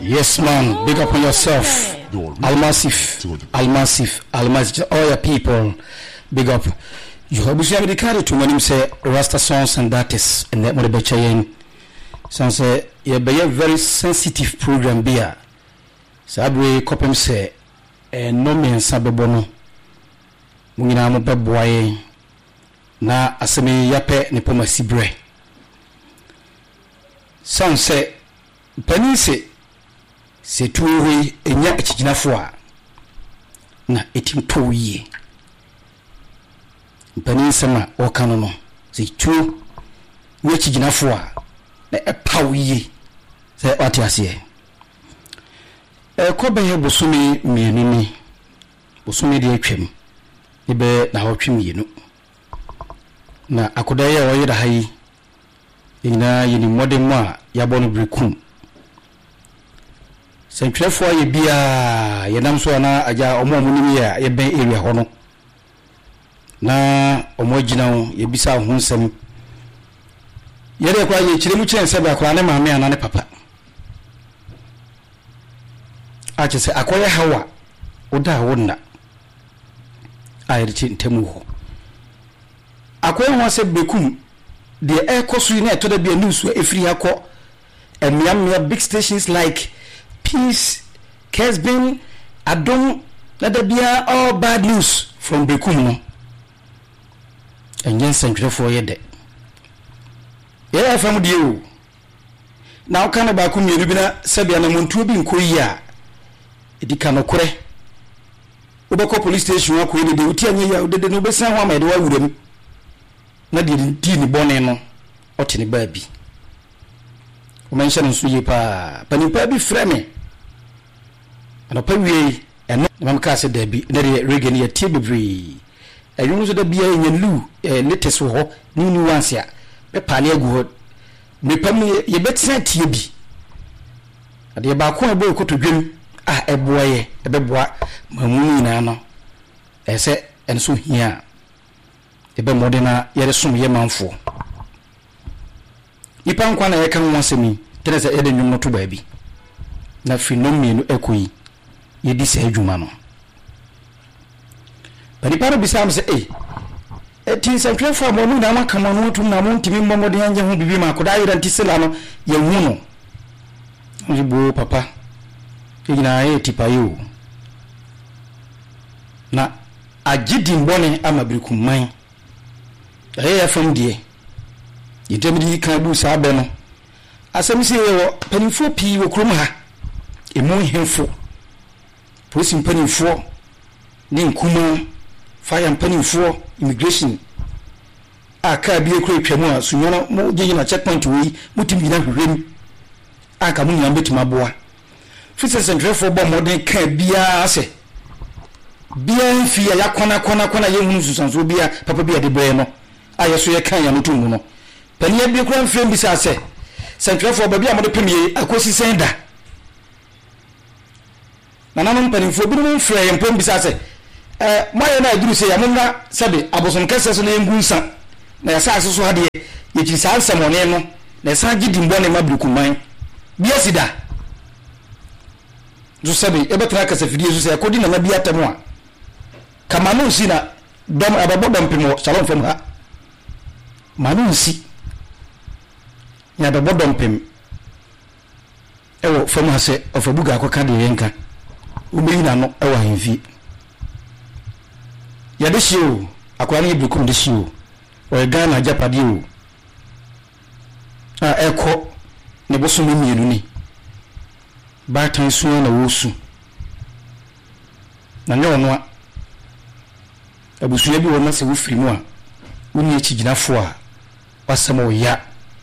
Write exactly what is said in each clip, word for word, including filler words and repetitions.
Yes, man. Big up on yourself. Almasif, Almasif, Almasif. All your people, big up. You have been the carry to when him say Rasta songs and that is and that what the chain. Some say you be a very sensitive program beer. Sabwe kopem say and no men sabebono. Mungina mo be boy na aseme yape ne poma sibre. Some say penise se tuwe enya echijinafo a na etim towie penise ma okano no se tu we echijinafo a na epawie se otiase e ko be he bosumi mienu ni bosumi de atwam ibe na hotwe mienu na akoda ye wo yeda hayi ina yini modern ma yabonu brekum Centrefo ye bia ye nam so na aja omo omo ya ye ben area ho no na omo gina ho ye bisa ho nsem ye de kwa ye kire mu kire nse ba kwa ne maame ana ne papa a che se akoye hawa oda wonna a ye chi ntemu ho akoye ho se bekum de e kosu na to da bia news efiri akọ emiam big stations like Peace, Kesbin, Adom, let there be all bad news from Bekum. And yes, century for your day. Yeah, from you. Now, can a Bakum Yubina, Sabiana Montubi in Korea? It can occur. Ubako police station, walk with the Utiania, did no best one made away with them. Not didn't teeny bonnet or tiny baby. Mention Suyipa, Panipabi Frame. And upon we and Mamka said there be Regan ye tibri. A young to be in Lu, a latest war, new nuancia, a palia good. Me pammy ye bet sent tibi. At the Bakua boy to dream, ah, a boy, a bebois, Mamuna, I said, and so here. A be modena, yet a sum ye man for. Ipan kwana ye kan wonse mi tene se ede nwum no to baabi na fi no mi no ekoi ye di se adwuma no bari paro bisam se eh etin se twefo mo no na maka mo no tum na mo ntimi mmomode anje ho bibi ma koda yira ntisela no ye hu no njibo papa ina ye tipa yo na agidi mbone amabirikum man aye afam die Yitemidi kan bu sa be no asemisi wo panifo pi wo krom ha emu hemfo police panifo ni nkuma fire panifo immigration aka bi ekro twemu a sunyono mo gye na checkpoint wi mutimi na hwem aka mu nyambe tima boa fisa centrefo bo modern kan bia se bia mfi ya kona kona kona ye hunu susanso bia papa bia de boy no ayeso ye kan ya no tumu no Pania bi kura mfrem bi sa se centrefo ba bi amode pemie akosi senda nananom panimfo bi no mfrem mpem bi sa se eh maye na aduru se ya monna sabe abosom kese so na engunsa na ya sa so hade ye chi sa nsamone no na sa gidi mbone mabrukuman bi asida zo sabe e betra kase fidie zo se akodi na bi atemu a kama no si na dom ababodom pemo salon fam ha manu si ya da bodom pem ewo fam ha se ofabuga akoka de yenka ubeyi na no ewo ahemfi ya de shio akwa na ibrukum de shio o ga na japade o a eko ne boso mi mienu ni ba tan suo na wosu na ne ono a abusuya bi wo na se wo firi mu a woni echijinafo a wasemo ya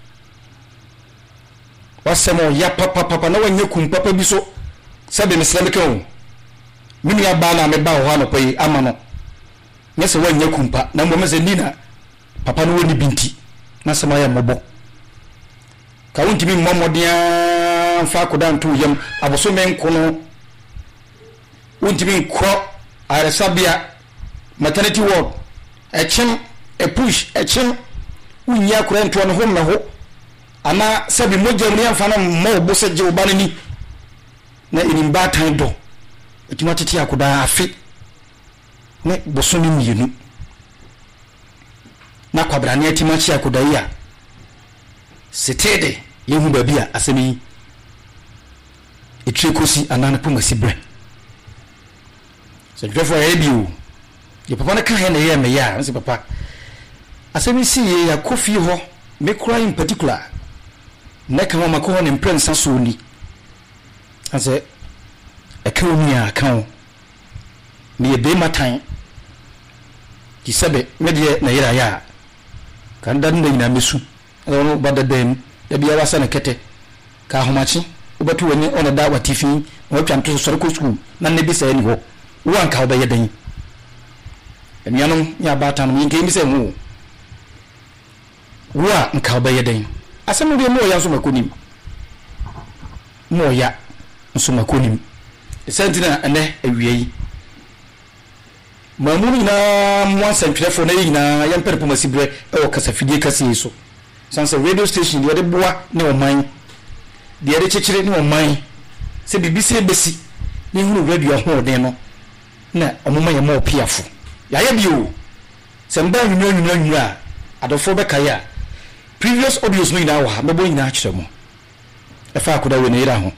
wasemo ya papa papa na wanye kum papa bi so sabe meslemeke o mini aba na me ba ho na pai ama no nyese wanye kumpa na mo meze nina papa no woni binti na sama ya mobo ka wonti mi momodia fa koda ntu yam aboso men kono wonti mi ko aresabia maternity ward a chin a push a chin unya kurento no ho na ho ana sabi moja muri amfana mo bo se je obane ni na inimba tan do etuma tete akoda afi ne bosomi mienu na kwabrane etima chi akoda yi a setede yehu ba bia asemi etrekosi anana pomasi bre so dwefo ya biu ye papa na kan na ye me ya nse papa asemi si ye ya kofi ho me kura in particular na kan ma ko ne mprensa so ni ase ekawuni a kan ni be matan ki sebe me de na yira ya kan dan na mesu ono badadem ya biya wasa na kete ka homachi ubatu wani ona da watifi wa twanto soro ko school na ne bi sai ni ho wan ka obaye dan emianom ya bata no yinke mi se mu wa nka obaye dan asem bi mo ya so makonim mo ya so makonim sentina ene awie yi mamunu na mo santwefo na yi na yamper pomasibre e o kasafidie kase so sanse radio station de boa ne o man de de chechire ne o man se bibisi besi ne hunu radio ho den no na omoma ye mo piafo ya ye bio se mba nwunu nwunu nwunu a adofo be kaya previous audios no ina wa mebo ina akire mo e fa akoda we ne ira ho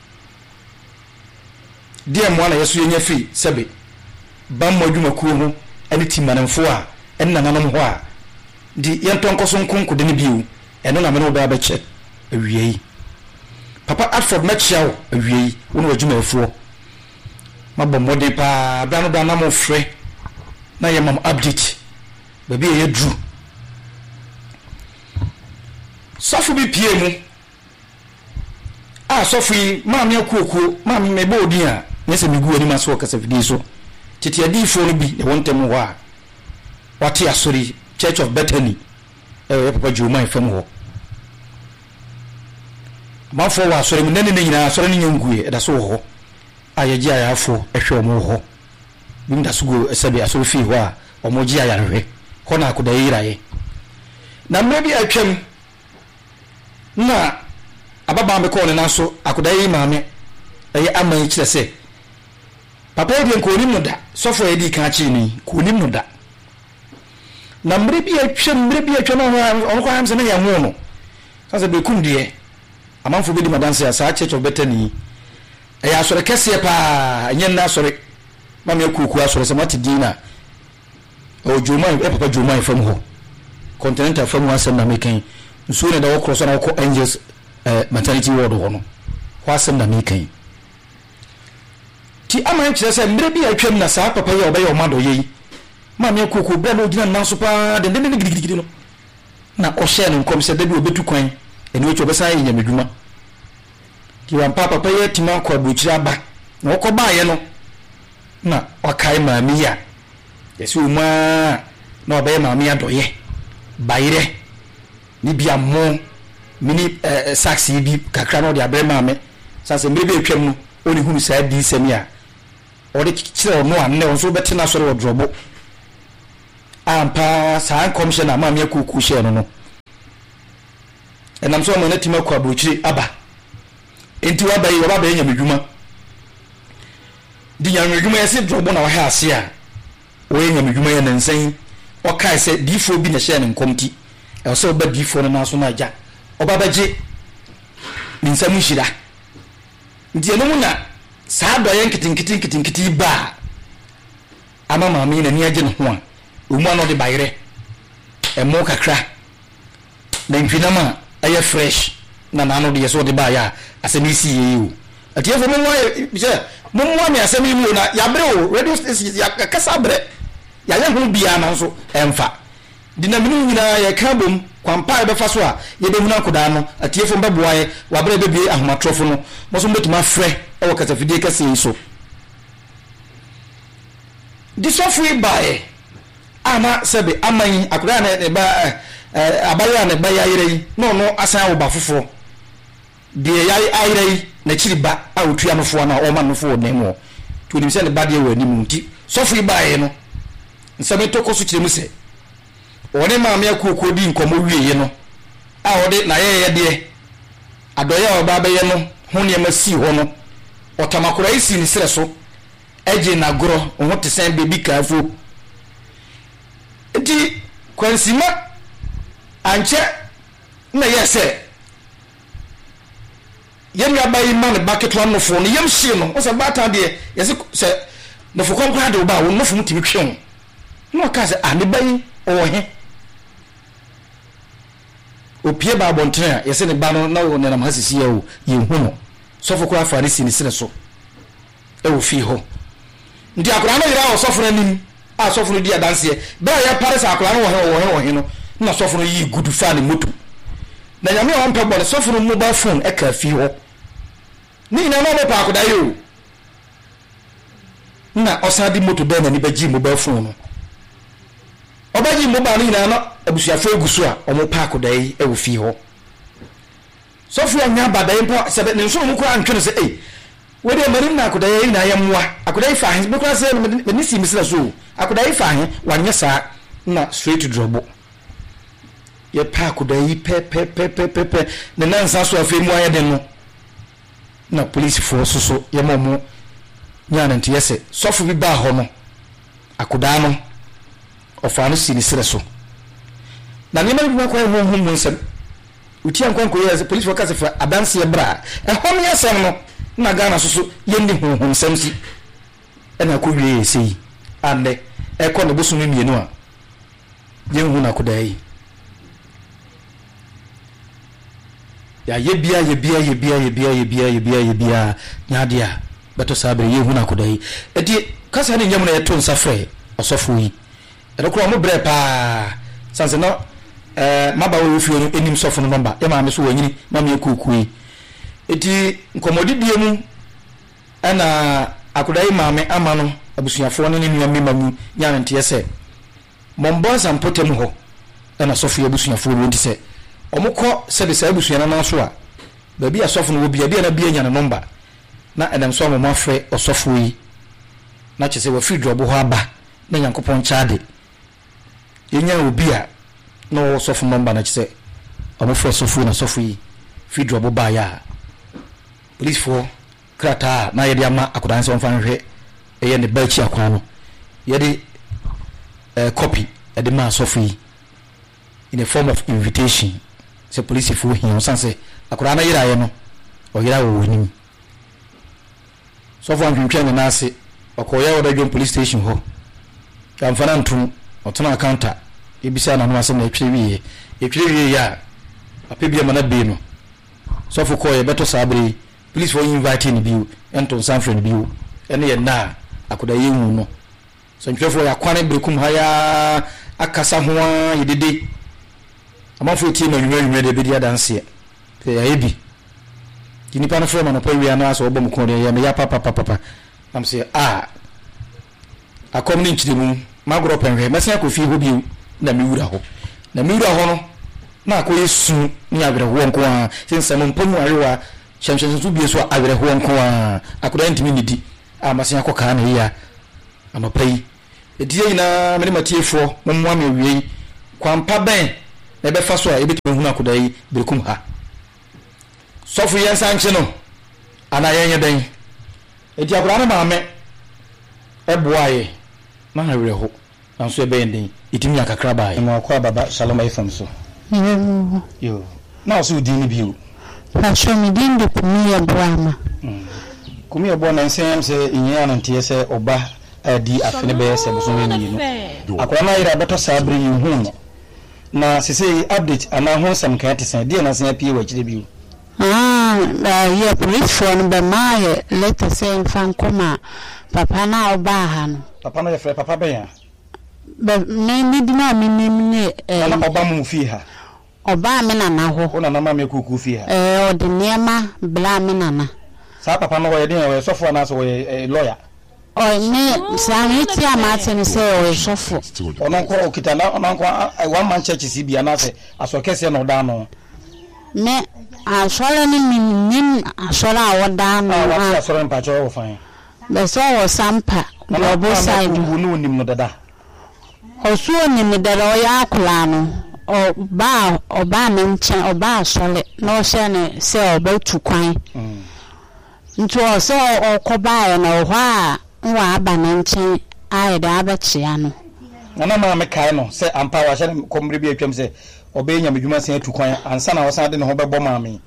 de mo na yeso yenya fi sebe bam modwuma ku ho ani timanamfo a en nananam ho a di yentonkoso nkonko de ne biu eno na me no ba ba che awie papa Alfred machiawo awie wonu adwuma afuo mabɔ mode pa brano da na mo frɛ na ye mam update ba bi ye dru sofu bi pie mu ah sofu yi ma me akuokuo ma me be odin a nyese mi gu ani ma so kasa fidi so titi adi fo no bi e wontem ho a wate asori Church of Bethany eh papa Juma ifam ho ma fo wa asori mu nene nyina asori ne nyangue e da so ho ayeji ayafo ehwe omo ho bim da sugo esabe asori fi ho a omo ji ayarwe ko na akoda yiraye na mmebi atwam na ababa me ko ne na so akoda yi maame eye aman kire se papa edi ko nim no da sofo edi kan chi ni ko nim no da na mmebi atwam mmebi atwam on ko amse na ya hu no sase be kum de amanfo be di madanse asa Church of Bethany e ya sore kese pa nyen na sore mama ekuku asore se mati dina o Juma e papa Juma from ho continental from one sem na mekan nso ne da wo cross na wo Angels eh maternity ward ho no ho asem na mekan ti aman kire se mbre bi atwam na sa papa ye obaye o mado yi mama ekuku bre no gina na so pa de de de gidigidi no na o share no kom se da bi obetu kwan eni ocho besa ye nyamedwuma ki wan papa pa ye tima kwa buchira ba na okoba ye no na wakai maami ya yesu uma na obaye maami adoye bayire ni bia mo mini eh, saxi bi kakra no de abre maame sase mbe be twam no oni hunu sa di semia ode kire no anne onso beti na sore wodrobo ampa sa commissioner maami akuku she no no enam so mo na tima kwa buchiri aba enti wa bayi wa bayi nyamedwuma di nyamedwuma yesi drobo na wa ha ase a wo nyamedwuma ye nansan o kai se difo bi na hye ne nkomti e so ba difo no na so na ja oba baje ni nsam hira ndi eno na saa do ye nkitinkitin nkitinkitin ba ama maami na ni age ne ho a omu ano de bayire e mo kakra na ntwinama aye fresh na nano de yeso de ba ya asemi si yewu atiefo mo wa je mo mo me asemi mu na ya bre o radio station ya kasa bre ya ye hu bia na so emfa dinaminu nyina ya kabom kwampa be fa so a ye be hu na koda no atiefo mbeboa ye wa bre be bi ahomatrofo no mo so mbetuma frɛ e wo kasa fidie kasa yi so di sofri bae ama sebe aman akura na e ba abaya na ba yayire no no asan wo ba foforo de yayi ayire na chiriba a otua no fo na o ma no fo ne mo to nim se ne ba de wani mu nti sofri bae no nsame to ko so chire mu se one ma me akoko di nkomo wieye no a ode na ye ye de adoya o ba ba ye no ho ne ma si ho no otamakura isi ni sere so eje na goro o hote sen baby kafo enti kwansima anche na yese yemi abayi man bucket one no fo no yem hye no o se bata de yese se no fo konkra de ba wo no fo mutimi twem no ka se ane bayi o he opie ba bontra yese ne ba no na wo ne nam hasisi ya wo ye hu no so fo ko afa ne si ne sire so e wo fi ho ndi akora no yira o so fo nanim a so fo no di adanse ba ya pare sa akora no wo he wo he wo he no na so fo no yi gudu fa ne moto na nyame o mpa bo so fo no mobile phone e ka fi ho ni na no mo pa akoda yo na osadi moto be na ni baji mobile phone no obaji mobile ni na no abusuafo egusu a o mo pa akoda yi e wo fi ho so fo anya bada yi mpa se ne nso mo ko antwe se eh we de mari na akoda yi na yamwa akoda yi fa hin be ko se me ni si misira so akoda yi fa hin wanya sa na straight drop ye pa akoda yi pe pe pe pe pe pe ne nansa so afi mu aye de no na police force so ye momo nyana nti yese sofo bi ba ho no akoda no ofa no si ni sire so na ne mari bi ko ho ho mu nsem uti ankon ko ye police workers fa adanse ye bra e ho me yesem no na Ghana so so ye ndi ho ho nsem si e na ko wie sei ande e ko no bosu mi mienu a ye hu na akoda yi ya yebia yebia yebia yebia yebia yebia yebia nyadia beto sabre ye hu na kodai edi kasa ne nyam na yeto nsafre osofo yi e ko mo bre pa sanse no eh maba wo fi no enim sofo no number e ma me so wanyini na me kuku yi edi nkomodi die mu ana akodai maame ama no abusuafo no ne nua me mamu nyane nte yese mombo sampotem ho ana sofo abusuafo wo nti se omukọ sebe sa abusuana na so a ba bia sofo no bia bia na bia nya na number na edem so mo afre osofo yi na chese wa free drop ho aba na yankopon chaade yenya obi a no osofo number na chese omofo osofo na sofo yi free drop ba ya police for krata na yede ama akodanse on fan hwe eye ne bachi akwa no yede eh copy ede ma sofo yi in a form of invitation se police fu hin sanse akora na yira ye no o yira wo nim so fo antwentwe na ase okoya wo da dwon police station ho kan fana ntu otona counter ebisa na no ase na etwe wiye etwe wiye ya apebia mana be no so fo ko ye beto sabre police for invite ni biu ento sanfre ni biu ene ye na akoda ye hu no so ntwefo ya kwane brekum ha ya akasa ho a yedede amafo tie ma nwunwa nwunwa de be dia danse e ya ebi kini pa no fo ma no pa wi ana so obom ko de ya me ya papa papa papa am say ah akom ni nchirimu magro penwe mesia ko fi ho bi na me wura ho na me wura ho no na ko yesu ni agre ho nko a sensem mpomu arewa hyemhyem so bi so agre ho nko a akoda ntimi nidi a masia ko ka na ya anopai edie ina me matiefo momwa me wiei kwampa ben na be fa so a ebetime hu akoda yi brekum ha sofu yen sanche no ana yenye den eti akoda na maame eboaye na hawre ho na so ebe den itimi akakra bae mo akwa baba shalom ifam so yo yo na so di ni biu pa so mi din de kumi eboama kumi ebo na nsem se inya na ntie se oba adi afene be se boso ni no akoda na ira beto sabre yi hu no na sese update ana ho sam kan tesen die na sen apie wachire biu ah la ye police phone be my let say fan koma papa na oba ha no papa na ye frɛ papa ben ya be me ni di na me ni ne eh na oba mu fi ha oba me na na ho ona na ma me kuku fi ha eh odi niema bla me na na sa papa no ye den ye sofo na so ye lawyer o ni sa mi ti amate ni se o sofo ono ko okita na ono ko one man church si bia na se asokese no da no me asora ni min asora awoda no ah asora mpa cho wo fan be so wo sampa global side no nim no dada osu ni mi dada o ya akula no o ba o ba me nchen o ba asole no se ne se o ba tu kwan nti o so o kobae na ho a nwa aba na nchen aye da abechia no na ma me kai no se ampa wa hye kombre bi atwam se obenya medwuma sen atu kwan ansa na wosan de ne ho bebo maame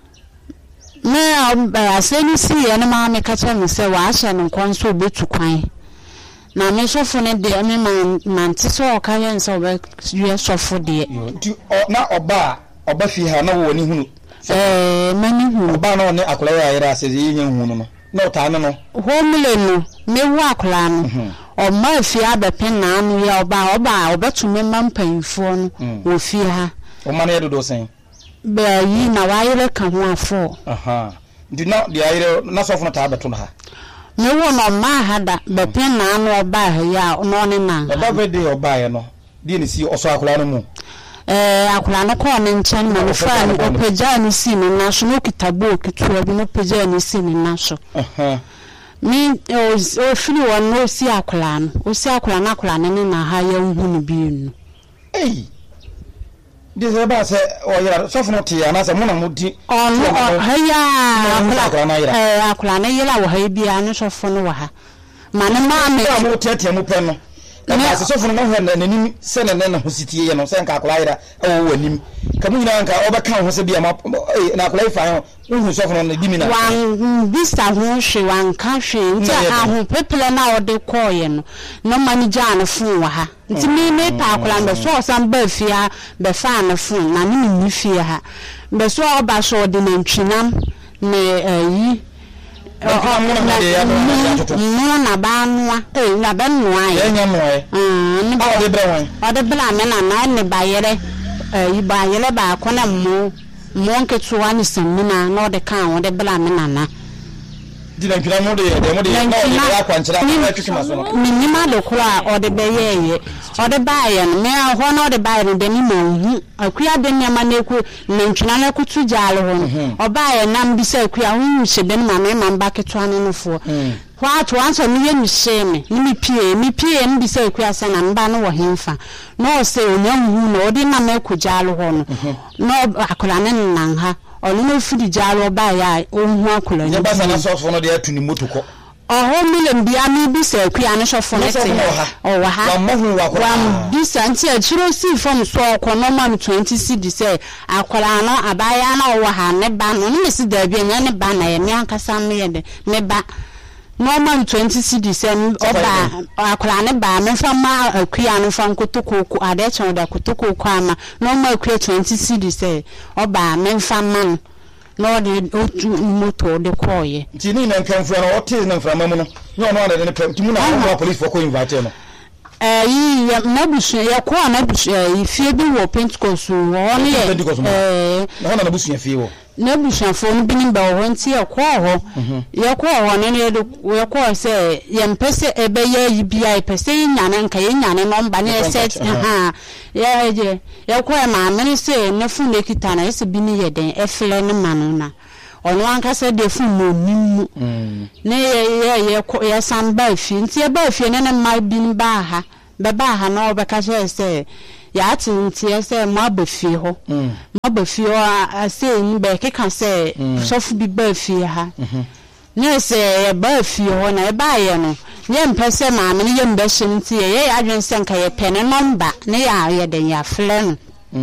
me aseni si ye na ma me ka cha me se wa hye no kon so obetu kwan na me sofo ne de me man manti so o ka yen so be ye sofo de na oba oba fi ha na wo ni hunu eh mani hunu oba na ne akola ya ira se ye hunu no no ta no no homle no me wo akola no o ma fi abepen na anu ya oba oba obetu me mampanfo no wo fi ha o ma na yedo sen be yi na wa yire ka ho afo aha ndi na de ayire na sofo no ta abeto no ha me wo no ma hada bepen na anu oba ha ya no ne na oba be de oba ye no di ni si oso akola no mu eh akola no ko ne nchen ma no fa ni opeja ni si ni na so no kitabo kitua bi no peja ni si ni na so aha mi o fili won no si akola no o si akola na akola ne na ha ya hu no bi nu eh de ba se o yira so funu ti ana se mo na mo di on ha ya akola eh akola ne yira wo ha bi anu so funu wa ha ma ne ma me mo tete mo pe no na se so funu na ho na nanim se ne na ho sitie ye no se nka akola yira e wo wanim ka mu nyina nka obeka ho se bia ma na akola ifa ho hu so funu na di mi na wan bisa ho hwe wan ka hwe nti aho pepele na ode koye no no mani jana fun wa ha nti mi me ta akola mbe so san ba fia be fa na fun na ni ni fia ha mbe so oba so de na ntwinam ne yi no na ba noa eh na ba noa ye nya noa mm ni ba de bre won o de bla me na na ne ba yere eh ba yere ba ko na mo mo nke tuwa ni semina na o de kan o de bla me na na di na ntwina mo de de mo de na o de akwanchira na twituma so no ni ni ma de kura o de be yeye o de ba ye no me ho na o de ba ye de ni mo hu akua de nyama na eku na ntwina na kutu jalo ho o ba ye nam bi se akua hu hye de ma me ma mba ketwa no fo what once me ye shame ni mi pie mi pie mi bi se akua se na mba no wo hemfa no se onyam hu no o de na ma eku jalo ho no no akola ne nan ha onu no fudi jalo ba ya ohun akola ni ba sa na so fo no de atuni motoko oho million bia mi bi se akua ne so fo ne te o wa ha wa mahu wa kwa bi sa nti a chiro si fo so ko no ma twenty cedi se akola no abaya na o wa ha ne ba no ne si da bia nya ne ba na ye me ankasa me ye de ne ba normal twenty cedi se oba akola ne ba me fa ma akua no fa nkotoko ade chen da kotoko kwa ma normal akua twenty cedi se oba me fa ma no de otu moto de koye ti ni na nkanfu na ote na mframa mu no no no na de ne ti mu na police for ko invite no eh yi na busu ya ko na busu yi fie bi wo Pentecost wo ne eh na na busu ya fie wo na busu fo no bi ni ba wo nti ya ko ho ya ko ho ne ne ya ko se ya mpese ebe ya yi bia ipese nyane nka ye nyane no mba ne set ha ya je ya ko ma me se ne fu ne kita na ese bi ni ye den efle ne manu na ono anka se de fu mo nimu ne ye ye ko ya san ba fi nti e ba fi ne ne ma bi ni ba ha be ba ha na obeka se ya ati nti e se ma ba fi ho ma ba fi ho a se ni be ke kan se sofu bi ba fi ha ne se ba fi ho na e ba ye no ye mpese ma me ye mba hye nti ye ya adwen se nka ye pene number ne ya ye den ya fle no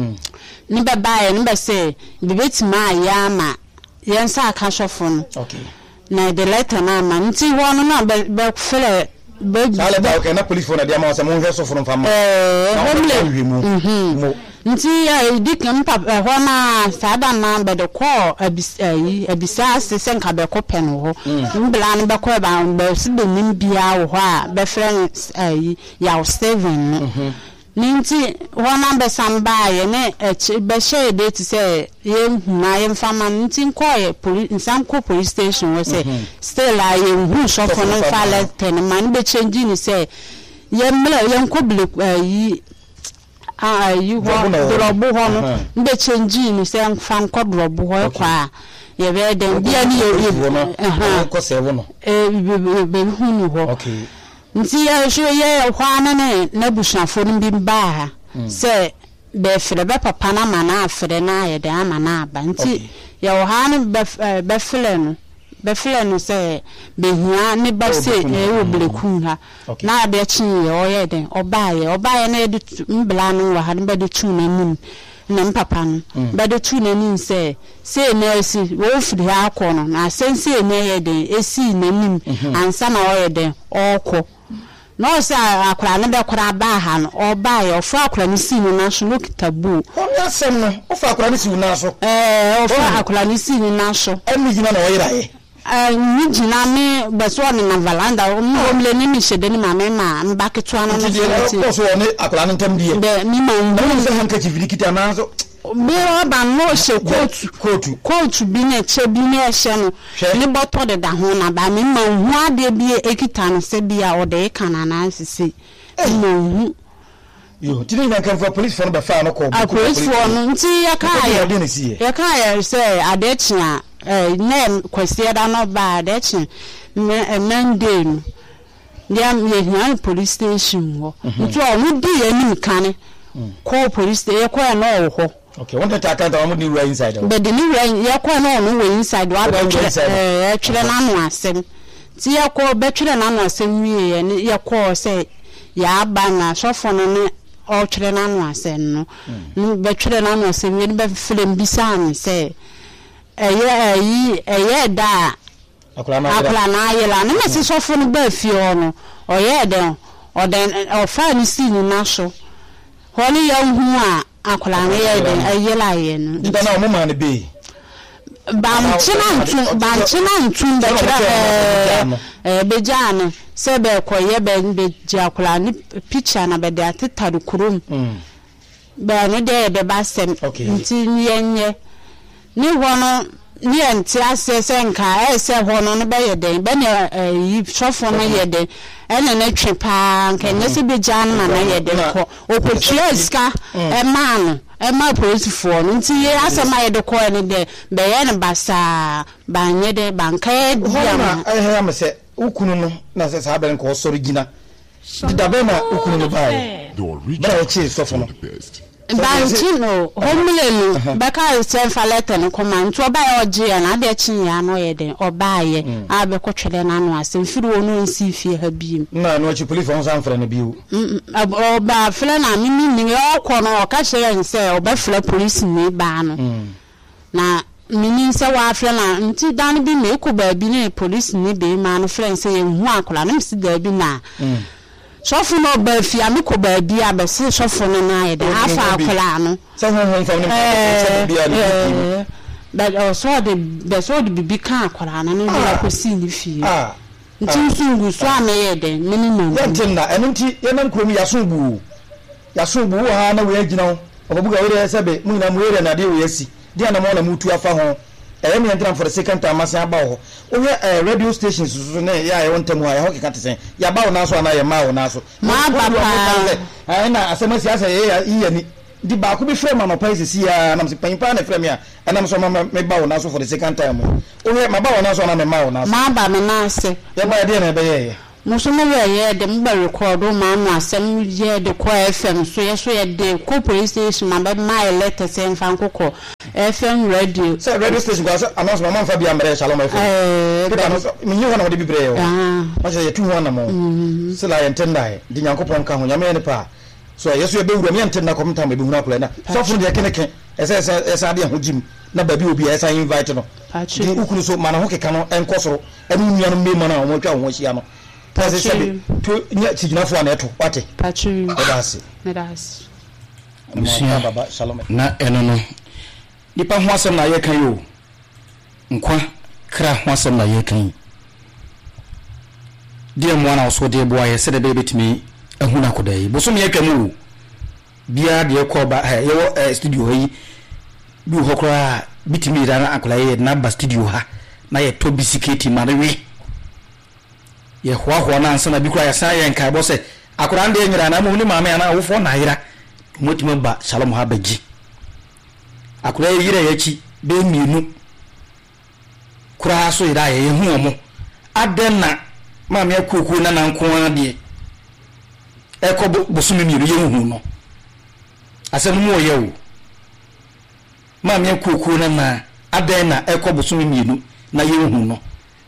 ni be ba ye ni be se bi betima ya ma ye nsa aka sofo no okay na de letter na ma nti ho no na be fle be sale ba okay na police phone na dia ma se mo hwe sofo no fama eh homle mo nti ya dikam papa ho na sada na be de ko abisayi abisa se se nka be ko pen ho mbla no be ko ba be se be nim bia wo ho a be friends ayi ya seven ninti ho na be samba ye ne be share date say ye na ye fama nti nko ye police nsam ko police station we say still a ye hu so for no file ten man be change ni say ye mla ye nko bile ayi ah you ho drobo ho no mbe change ni se fan ko drobo ho kwa ye be den bia ni ye eh ko se wo no eh be hu ni ho okay nti ya hwe ye ho ana ne na bushafo no bi ba ha se be fere be papa na ma na afere na ye de ama na aba nti ye ho ana be be fere no be fle no say be hia ne ba se e wo bleku ha na ade chi ye oye den obaye obaye na de mbla no wa ha be de tu na nim na papa no be de tu na nim say say na esi wo firi ha akọ no na sense na ye den esi na nim ansa na oye den okọ no sa akra ne be kra ba ha no obaye ofra akra ne si no na so no kitabu o ya sem no ofra akra ne si na so eh ofra akra ne si no na so emi gina na oyira ye eh ni gina me beso ne na valanda o mo le ni mi shede ni mama ma mbaketwa no no so so ne akra ne ntam die be mi ma ndu se hanka chifiri kita na so be oba no she coat coat coat bi na che bi na ehye no ni boto de da ho na ba mi ma hu ade bi ekita no se bia o de kana na asisi mo hu yo tini na kan for police for no be fa no ko police for no nti ya ka ya ya ka ya say ade chia eh na kwese da no ba ade chia Monday no dia me hia police station ho nti o mu di ani kane ko police station ko na ho. Okay, one that account I need right inside. But the new way you kwa no no way inside wa be eh twere na no asem. Ti ya ko be twere na no asem wie ye ya ko say ya ba na sofo no ne o twere na no asem no. Ni be twere na no asem wie be film bisa ni say eh yi eh da akula na ye la na me se sofo no ba fi o no o ye den o den o fa ni si ni na so. Ho ni ya hu a akola na ye den ayela ye no diba na omuma ne be bam china ntu bam china ntu be kira eh be jana se be ko ye be be jakola ni picture na be de ateta do kurum be ne de be basem nti yenye ni wono ni enti asese nka ese hono no be ye den be ne yi shofo no ye den ene na twe pa nka nyese be jana na ye den ko okotwe ska e man e ma police for nti ye asema ye de ko ne de be ye ne basa ba nye de banka ye dia ma eh am se ukunu no na se sa be nka osoro gina dida be na ukunu no ba ye ba ye chi shofo no Bantino, homilelu, baka senfa letter no command to buy or G and other chin ya no yede or buy ye. I be coaching an was and few no see fear her beam. No, no, you police on some friend of you. Oh, by Flana, meaning all corner or catch her and say, or buffalo police in me ban. Now, meaning so I flana until down be make or be police in me man friend saying, one column, see there be now. Sofo no ba fi amiko ba bia be se sofo no na ye de afa akola no se ho ho fa no bia ni but also the be so the bibi kan akola no no ya ko si ni fi ah nti sungu so ame ye de minimum yentin na enunti yenam kromi ya sungu ya sungu ha na we agina obabuga we se be mu na mu ere na de we asi dia na mo na mutu afa ho eh me entram for the second time asan aba ho owe radio stations so na ya ye wontem ha ya ho keka tesen ya ba wo na so na ye ma wo na so ma ba pa eh na asema siasa ye ya iya ni di ba ko bi frame ma pa isi ya na mse panpa na frame ya na mse ma me ba wo na so for the second time owe ma ba wo na so na me ma wo na so ma ba me na se ya ba de na be ye musumo we ye de mba record ma no asem ye de ko F M so ye so ye de ko police station ma be my letter sen fan kokko F M radio so radio station go announce ma fa bia mbere Shalom F M eh me nyi wana de bibre yo ah ma ye tu wana mo so la yentenda di nyankopon ka ho nyame ne pa so yeso ye be wura me yentenda ko mta me be huna kula na so fu de keneke ese ese ese de ho jim na ba bi obi ese invite no di ukuru so ma na ho keka no enkosoro enu nuanu me ma na o mo twa ho hia no Pazi sabi to nya chijinafu aneto wate pachu odasi medasi baba Shalom na eno no nipa ho asem na ye kan yo nkwa kra ho asem na ye kan die mo na so de boa ye se de be betimi ehuna kodai boso me atwamu bia de ko ba ye wo studio yi bi ho kra bitimi da na akola ye na ba studio ha na ye to bisiketi marewe ye hwa hwa na ansa na bi kura ya sa ye nkai bo se akura nde nyira na mu ni maame ana wo fo na yira motima ba Shalom ha baji akura yira ya chi be mienu kura so yira ye hu omo adenna maame akuku na na nko ade e ko bosumi mienu ye hu no asem mu ye wo maame akuku na na adenna e ko bosumi mienu na ye hu no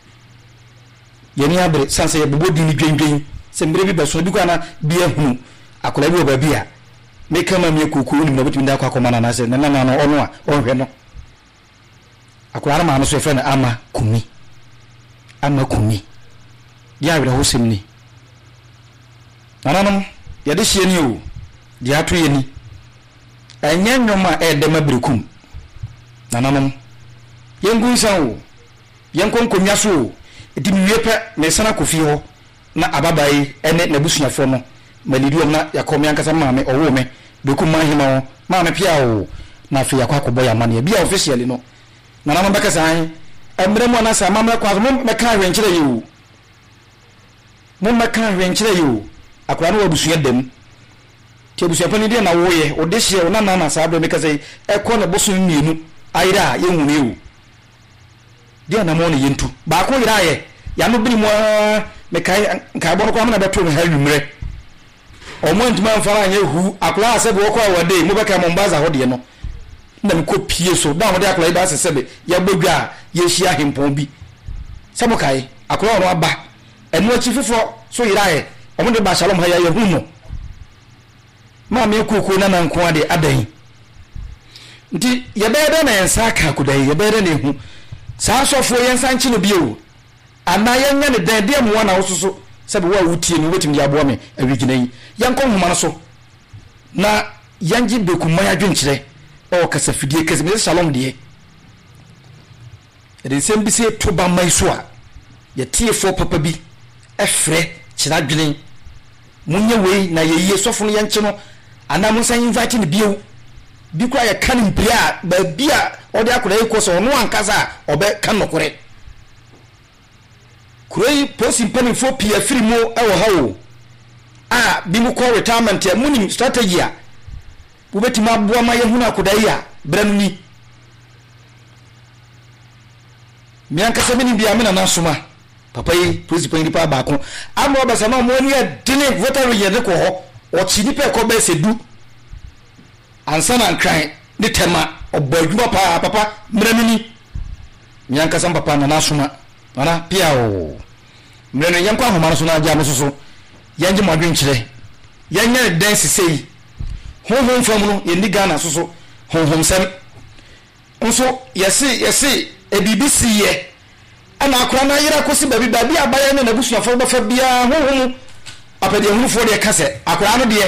yeni abre sanse ye bobo di ni dwendwen se mbre bi beso bi kwa na bi ehunu akola bi oba bia me kama me kuku ni na botimi da kwa koma na na se na na na ono a onhwe no akola na ma no so efe na ama kumi ama kumi ya wira hosim ni nananom ya de hie ni o de ato ye ni anya nwoma e de mabrekum nananom yengu san o yenkon konwa so edi miepe me sana kofi ho na ababai ene na busuafo no malidiom na yakomi ankasa maame owo me bekum mahima ho maame pia o na afi yakwa kobo ya mane bia officially no nananom bekasa an emre mo na sa mamra kwa mo meka hwenkyere yi o mo meka hwenkyere yi o akura no obusua dem ti obusua ni de na wo ye o de hye o na na na sa abro meka sei ekọ na bosu mienu ayira ye hunu yi o dia na mo ne yentu ba ko yira ye ya no biri mo me kai kai bo ko na beto me ha nwumre o mo ntuma mfara anye hu akula ase bo ko awade mo beka mo mbaza ho de no na me ko pie so da mo de akula ida ase sebe ya gbodwa ye hia hempon bi se mo kai akula no aba enu achi fifo so yira ye o mo de ba shalom ha ya ye hu no ma me kuku na na nko ade adan nti ye be de na ensa ka kudai ye be de ne hu saa sofo yensa nchi no bio ana yenya ne dan de mo na wososo sebe wa wutie no wetim ya boa me awigina yi yankon homa no so na yanji bekum ma ya dwenkyere o kasafidie kase me shalom de e de sem bi se to ba mai so a ye tie fo papa bi efre kira dwene munye wei na ye ye sofo no yenche no ana mo san invite ne bio bi kwa ya kan mpia ba bia ode akora yi koso no ankaza obe kan nokore kuroi posi mpani fo pia free mo ewo hawo a bi mu ko retirement ya muni strategy a ubeti mabua ma ye huna kodai a branuni mi ankasa mini bia me na nasoma papa yi posi pani pa ba ko amo obasa na mo ni adine voter ye de ko ho o chi ni pe ko be sedu ansana nkran ni tema obadwuma pa papa mramini nyanka sam papa na nasoma ana pia o mreno yankwa homa so na aja mesoso yanje madwenkyere yanya dance sei honhom fam no ye ni Ghana soso honhom sem nso yesi yesi e B B C ye ana akora na yira kosi babi babi abaya na nabusuafo bafa bia honhom apede honhom fo de kase akora no de